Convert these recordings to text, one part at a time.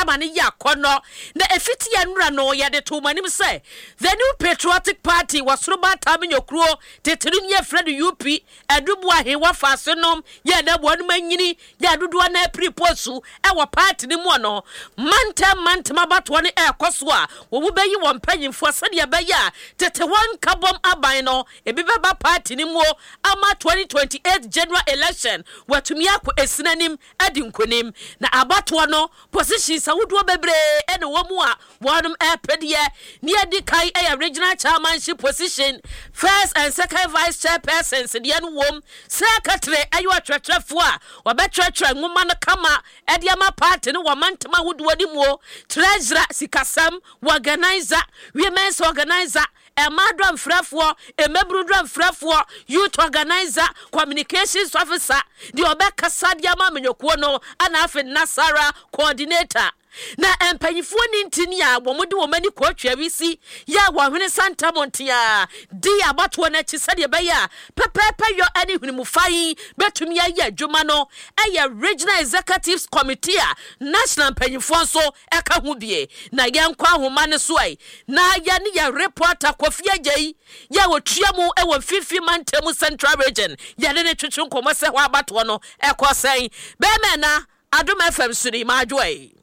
amani ya kono na efiti ya nura no ya de to manim say the New Patriotic Party was roba taminyo kro tetinu ye Fred UP edubu ahewa fasenom ya na bonu manyini ya dudu na preposu e wa party ni mu no manta mabato ne e koso a wo beyi wo mpanyimfo sade ya beya tete wan kabom aban no ebibeba party ni mu ama 2028 general election watumi akọ esinanim adi nkonim na abato no position sawudo bebre ene wo mu a wonum epedie ne adi kai e regional chairmanship position first and second vice chairpersons de anu wom secretary ayo atwetwefo a obetwetwe nwoma no kama edi ama party no wamantama wudo di mu treasurer sikasam organizer women's organizer Emadram Frafo, Emebrodram Frafo, youth organizer, communications officer, the Obeka Sadia Maminokono, and Afin Nasara coordinator. Na empanyifo nintinia womudu womani kwatwa wisi ya wahwene Santa Montia di abato na chisade beya pepepe yo ani hunimufai betumi ya adwuma no eye regional executives committee national empanyifo so eka ho bie na yenkwa ahoma ne so ai na ya ne ya reporter Kofi Agye ya wotua mu e wo fifi mantemu central region ya ne twetwe nkomo se ho abato no ekosen be me na Adom FM suri ma adwoe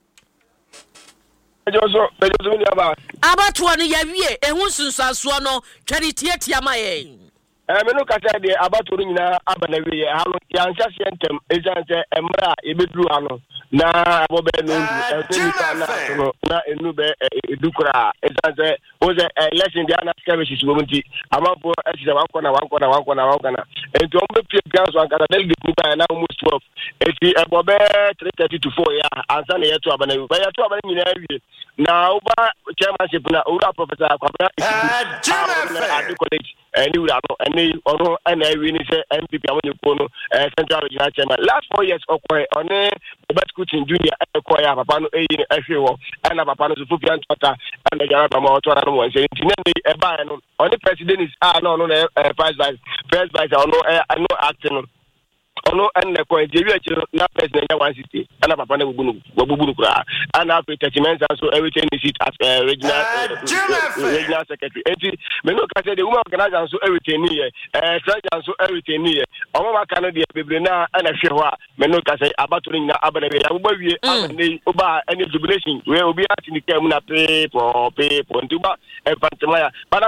Abato no ya wie ehun sunsanso no twari tietia maye me no kasa de abato no nyina abana wie halo ya nhyase entem ejanse emra ebedru ano na abobe no na enu be edukura ejanse oze election dia na services womunti amabo exisa wankona enti ombe pie ganso ankara delegate ni ba na almost 12 eti abobe 330 to 4 ya ansa na yeto abana wie ba yeto abana nyina wie na uba chairmanship na ura professor Kwabena at college and you know and ono and I win say MPP amonyeko central regional chairman last 4 years okwe one Robert Kutin Junior ekoya papa no eyi ehwewo and papa no Sofian Tota and Jaraba ma oto na mo say ntinene e ba no on president is no first vice no acting ono enne ko ejewi achiro na president ya 160 ana papa na gbugunu kura ana after 30 months so everything is it as regional secretary enti me no ka say the woman organizer so everything here treasurer so everything here omo maka no de bebre na ana hwe ho a me no ka say abato ni na abana be ya gba wie abane oba any jubilation we obi ati ni kam na pe po nti ba e pantema ya